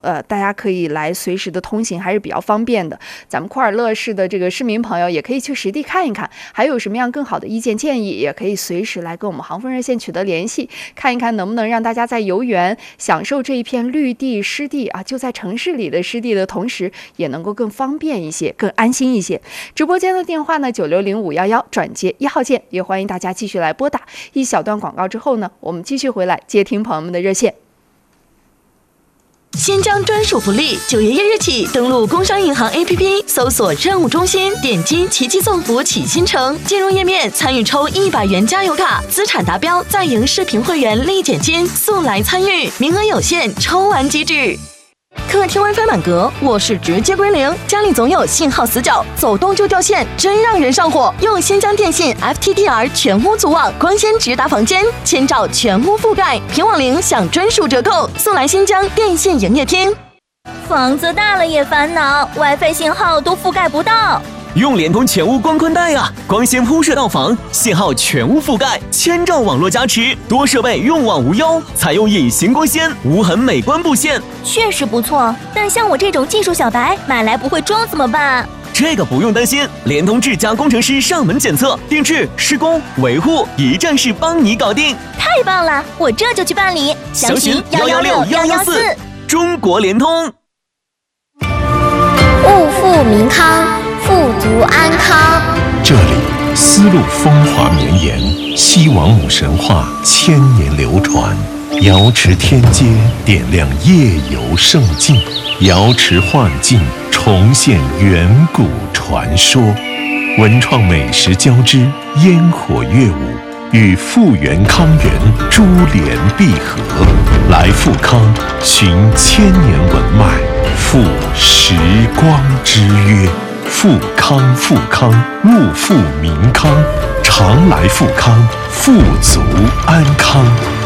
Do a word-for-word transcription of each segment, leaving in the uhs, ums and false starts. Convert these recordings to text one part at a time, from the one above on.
呃，大家可以来随时的通行，还是比较方便的。咱们库尔勒市的这个市民朋友也可以去实地看一看，还有什么样更好的意见建议，也可以随时来跟我们航风热线取得联系，看一看能不能让大家在游园享受这一片绿地湿地啊，就在城市里的湿地的同时，也能够更方便一些，更安心一些。直播间的电话呢，九六零五幺幺转接一号键，也欢迎大家继续来拨打。一小段广告之后呢，我们继续回来接听朋友们的热线。 新疆专属福利，九月一日起，登录工商银行 A P P， 搜索任务中心，点击奇迹送福启新城，进入页面参与抽一百元加油卡，资产达标再赢视频会员立减金，速来参与，名额有限，抽完即止。客厅 WiFi 满格，卧室直接归零，家里总有信号死角，走动就掉线，真让人上火。用新疆电信 F T D R 全屋组网，光纤直达房间，千兆全屋覆盖，平网零享专属折扣，速来新疆电信营业厅。 房子大了也烦恼 ，WiFi 信号都覆盖不到。 用联通全屋光宽带啊，光纤铺设到房，信号全屋覆盖，千兆网络加持，多设备用网无忧，采用隐形光纤，无痕美观布线， 确实不错。但像我这种技术小白，买来不会装怎么办？ 这个不用担心，联通智家工程师上门检测、定制、施工、维护，一站式帮你搞定。 太棒了，我这就去办理。 详询幺幺六幺幺四，中国联通。 物富民康，富足安康。 这里丝路风华绵延，西王母神话千年流传，瑶池天街点亮夜游胜境，瑶池幻境重现远古传说，文创美食交织，烟火乐舞与富源康源珠联璧合，来富康寻千年文脉，赴时光之约。富康富康，物富民康，常来富康，富足安康。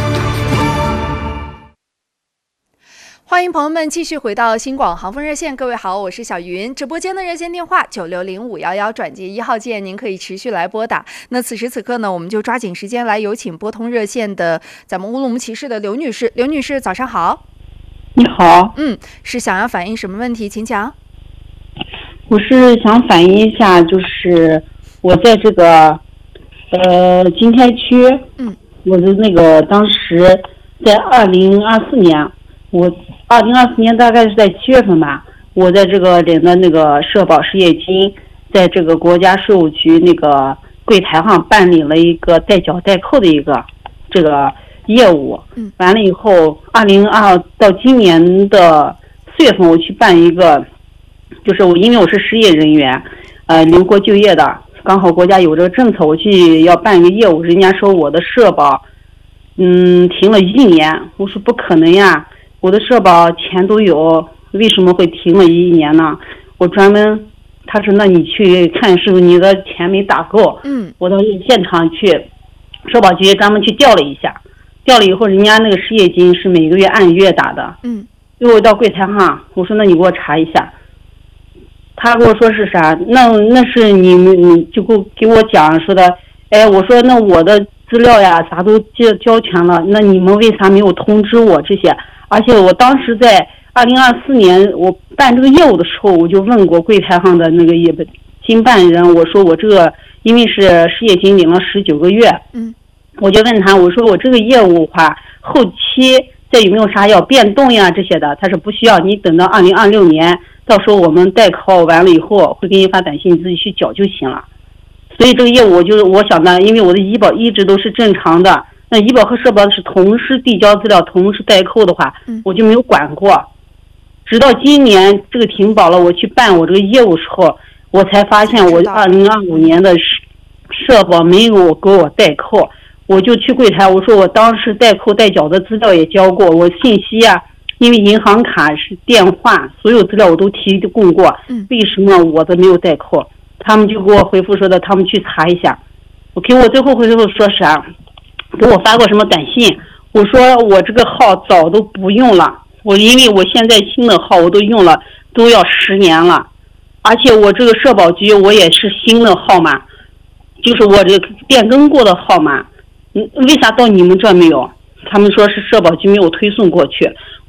欢迎朋友们继续回到新广航风热线，各位好，我是小云。直播间的热线电话九六零五幺幺转接一号键，您可以持续来拨打。那此时此刻呢，我们就抓紧时间来有请拨通热线的咱们乌鲁木齐市的刘女士。刘女士，早上好。 你好。 嗯，是想要反映什么问题？请讲。 我是想反映一下，就是我在这个呃金台区， 嗯， 我的那个当时在二零二四年，我二零二四年大概是在七月份吧，我在这个领的那个社保失业金，在这个国家税务局那个柜台上办理了一个代缴代扣的一个这个业务， 嗯， 完了以后，二零二到今年的四月份我去办一个。就是我，因为我是失业人员，呃，留国就业的，刚好国家有这个政策，我去要办一个业务，人家说我的社保，嗯，停了一年，我说不可能呀，我的社保钱都有，为什么会停了一年呢？我专门，他说那你去看是不是你的钱没打够， 嗯， 我到现场去，社保局专门去调了一下，调了以后，人家那个失业金是每个月按月打的， 嗯， 最后到柜台上，我说那你给我查一下。他跟我说是啥？那那是你你就给我给我讲说的，哎，我说那我的资料呀啥都交交全了，那你们为啥没有通知我这些？而且我当时在二零二四年我办这个业务的时候，我就问过柜台上的那个业经办人，我说我这个因为是失业金领了十九个月， 嗯， 我就问他，我说我这个业务的话，后期再有没有啥要变动呀这些的？他说不需要，你等到二零二六年。到时候我们代考完了以后会给你发短信，你自己去缴就行了。所以这个业务就是我想的，因为我的医保一直都是正常的，那医保和社保是同时递交资料同时代扣的话，我就没有管过。直到今年这个停保了，我去办我这个业务时候，我才发现我二零二五年的社保没有给我代扣，我就去柜台，我说我当时代扣代缴的资料也交过，我信息啊。因为银行卡是电话，所有资料我都提供过，为什么我的没有代扣？他们就给我回复说的，他们去查一下。我给我最后回复说啥？给我发过什么短信？我说我这个号早都不用了，我因为我现在新的号我都用了，都要十年了，而且我这个社保局我也是新的号码，就是我这变更过的号码，为啥到你们这没有？他们说是社保局没有推送过去。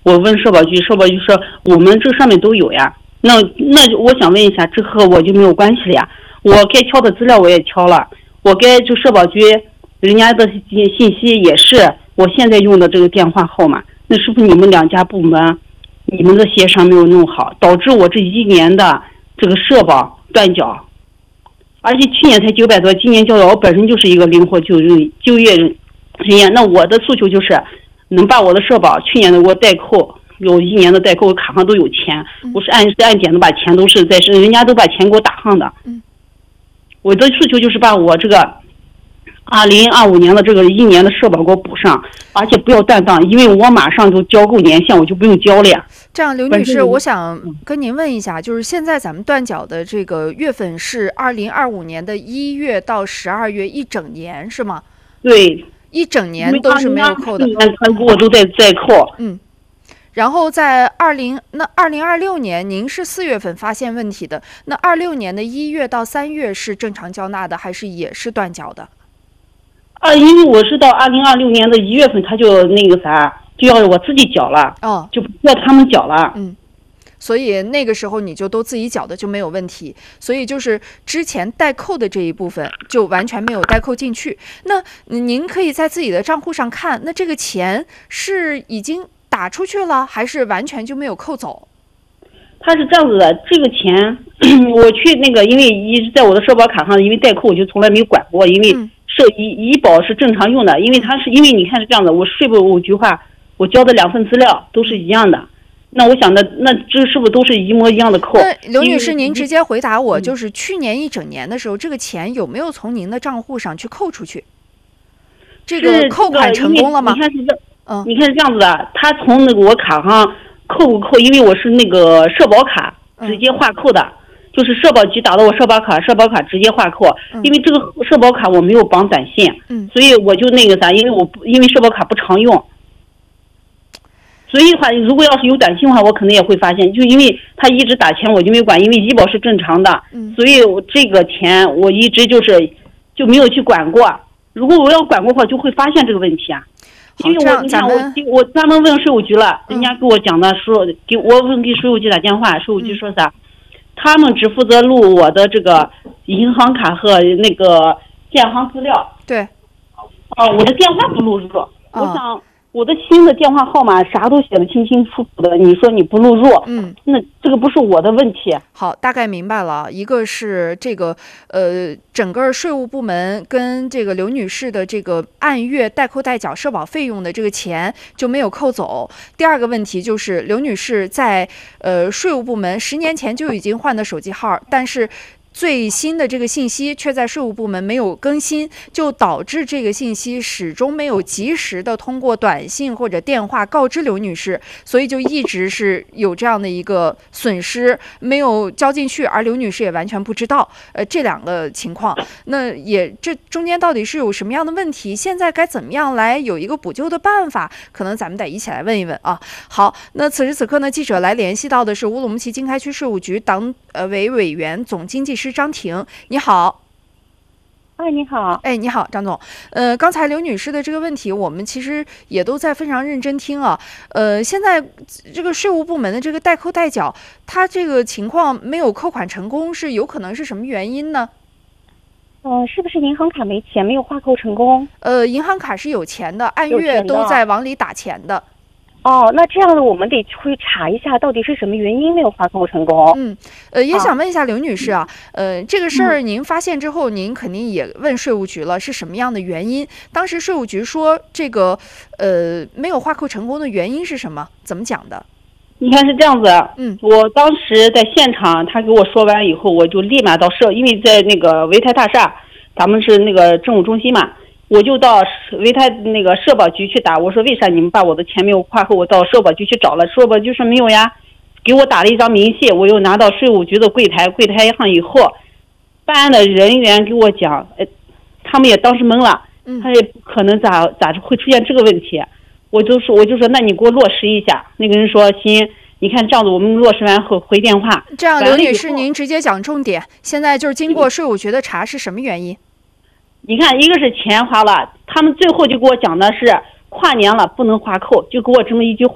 我问社保局，社保局说我们这上面都有呀。那那我想问一下，这和我就没有关系了呀？我该敲的资料我也敲了，我该就社保局人家的信息也是我现在用的这个电话号码，那是不是你们两家部门你们的协商没有弄好，导致我这一年的这个社保断缴？而且去年才九百多，今年交了，我本身就是一个灵活就业就业人员，那我的诉求就是能把我的社保去年的给我代扣，有一年的代扣，我卡上都有钱，我是按时按点的把钱都是在身，人家都把钱给我打上的。我的诉求就是把我这个二零二五年的这个一年的社保给我补上，而且不要断档，因为我马上就交够年限，我就不用交了呀。 这样，刘女士，我想跟您问一下，就是现在咱们断缴的这个月份是二零二五年的一月到十二月一整年是吗？ 对， 一整年都是没有扣的。 他给我都在在扣。 嗯。然后在二零那二零二六年，您是四月份发现问题的，那二六年的一月到三月是正常交纳的，还是也是断缴的？ 啊，因为我是到二零二六年的一月份，他就那个啥，就要我自己缴了， 哦， 就不要他们缴了。 嗯，所以那个时候你就都自己缴的就没有问题，所以就是之前代扣的这一部分就完全没有代扣进去。那您可以在自己的账户上看，那这个钱是已经打出去了，还是完全就没有扣走？ 他是这样子的，这个钱我去那个，因为一直在我的社保卡上，因为代扣我就从来没管过，因为社医医保是正常用的，因为他是因为你看是这样的，我税务局话我交的两份资料都是一样的，那我想的那这是不是都是一模一样的扣？ 那刘女士，您直接回答我，就是去年一整年的时候，这个钱有没有从您的账户上去扣出去？这个扣款成功了吗？ 你看是这， 嗯， 你看是这样子的，他从那个我卡上扣不扣？因为我是那个社保卡直接划扣的。嗯，就是社保局打到我社保卡，社保卡直接划扣，嗯，因为这个社保卡我没有绑短信，嗯，所以我就那个啥，因为我不因为社保卡不常用，所以的话，如果要是有短信的话，我可能也会发现，就因为他一直打钱我就没管，因为医保是正常的，嗯，所以我这个钱我一直就是就没有去管过。如果我要管过的话，就会发现这个问题啊。因为我你看我我专门问税务局了，嗯，人家给我讲的说，给我问给税务局打电话，税务局说啥？嗯，他们只负责录我的这个银行卡和那个建行资料。 对。 哦，我的电话不录入。哦，我想我的新的电话号码啥都写得清清楚楚的，你说你不录入，嗯，那这个不是我的问题。 好，大概明白了。一个是这个呃，整个税务部门跟这个刘女士的这个按月代扣代缴社保费用的这个钱就没有扣走。第二个问题就是刘女士在呃税务部门十年前就已经换的手机号，但是最新的这个信息却在税务部门没有更新，就导致这个信息始终没有及时的通过短信或者电话告知刘女士，所以就一直是有这样的一个损失没有交进去，而刘女士也完全不知道呃这两个情况。那也这中间到底是有什么样的问题，现在该怎么样来有一个补救的办法，可能咱们得一起来问一问啊。好，那此时此刻呢，记者来联系到的是乌鲁木齐经开区税务局党呃委委员总经济师张婷。你好。 哎，你好。 哎，你好，张总。呃，刚才刘女士的这个问题，我们其实也都在非常认真听啊。呃，现在这个税务部门的这个代扣代缴，它这个情况没有扣款成功，是有可能是什么原因呢？ 呃，是不是银行卡没钱，没有划扣成功？ 呃，银行卡是有钱的，按月都在往里打钱的。 哦，那这样的我们得去查一下，到底是什么原因没有划扣成功？ 嗯，呃，也想问一下刘女士啊，呃，这个事儿您发现之后，您肯定也问税务局了，是什么样的原因？当时税务局说这个呃没有划扣成功的原因是什么？怎么讲的？ 你看是这样子，嗯，我当时在现场，他给我说完以后，我就立马到社，因为在那个维泰大厦，咱们是那个政务中心嘛。我就到维泰那个社保局去打，我说为啥你们把我的钱没有划扣？我到社保局去找了，社保局说没有呀，给我打了一张明细，我又拿到税务局的柜台，柜台上以后，办案的人员给我讲，呃，他们也当时懵了，他也不可能咋咋会出现这个问题，我就说我就说那你给我落实一下，那个人说行。你看这样子，我们落实完后回电话。 这样，刘女士，您直接讲重点。现在就是经过税务局的查，是什么原因？ 你看，一个是钱花了，他们最后就给我讲的是跨年了不能划扣，就给我这么一句话。我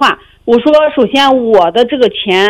我说首先我的这个钱